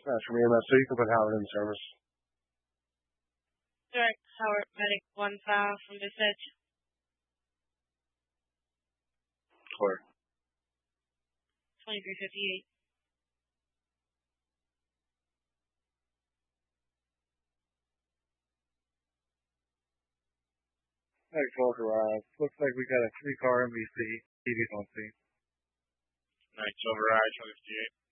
That's from EMS, so you can put Howard in service. Direct Howard Medic 1 file from this edge. Clear. 2358. Next 12 arrived. Looks like we got a 3-car MVC. TV's on scene. Night override 258.